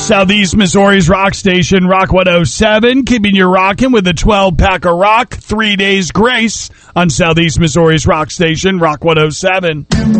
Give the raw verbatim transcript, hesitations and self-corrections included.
Southeast Missouri's rock station, Rock one oh seven, keeping you rocking with a twelve-pack of rock, three days grace on Southeast Missouri's rock station, Rock one oh seven.